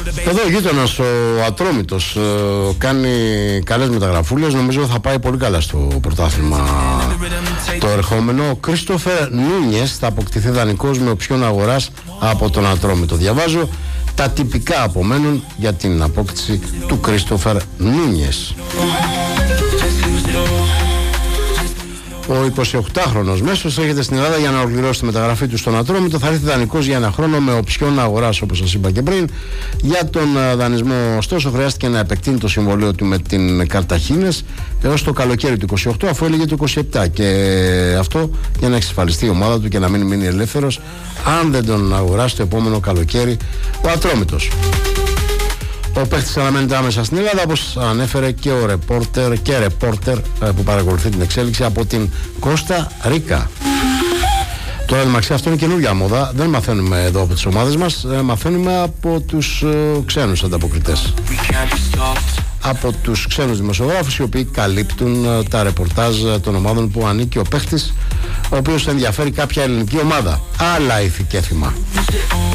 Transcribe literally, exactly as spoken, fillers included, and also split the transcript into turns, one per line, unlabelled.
Εδώ ο γείτονας ο Ατρόμητος ε, κάνει καλές μεταγραφούλες. Νομίζω θα πάει πολύ καλά στο πρωτάθλημα το ερχόμενο. Ο Κρίστοφερ Νούνιες θα αποκτηθεί δανεικός με οψιόν αγοράς από τον Ατρόμητο. Διαβάζω, τα τυπικά απομένουν για την απόκτηση του Κρίστοφερ Νούνιες. Ο εικοσιοκτάχρονος μέσος έρχεται στην Ελλάδα για να ολοκληρώσει τη μεταγραφή του στον Ατρόμητο. Θα έρθει δανεικός για ένα χρόνο με οψιόν αγοράς, όπως σας είπα και πριν. Για τον δανεισμό, ωστόσο, χρειάστηκε να επεκτείνει το συμβολέο του με την Καρταχίνες έως το καλοκαίρι του είκοσι οκτώ, αφού έλεγε το είκοσι επτά. Και αυτό για να εξασφαλιστεί η ομάδα του και να μην μείνει ελεύθερος, αν δεν τον αγοράσει το επόμενο καλοκαίρι ο Ατρόμητος. Ο παίχτης αναμένεται άμεσα στην Ελλάδα, όπως ανέφερε και ο ρεπόρτερ και ρεπόρτερ που παρακολουθεί την εξέλιξη από την Κώστα Ρίκα. Τώρα μεταξύ αυτό είναι καινούργια μόδα. Δεν μαθαίνουμε εδώ από τις ομάδες μας, μαθαίνουμε από τους ε, ξένους ανταποκριτές. Από τους ξένους δημοσιογράφους, οι οποίοι καλύπτουν ε, τα ρεπορτάζ των ομάδων που ανήκει ο παίχτης, ο οποίος ενδιαφέρει κάποια ελληνική ομάδα. Άλλα ηθικέθημα.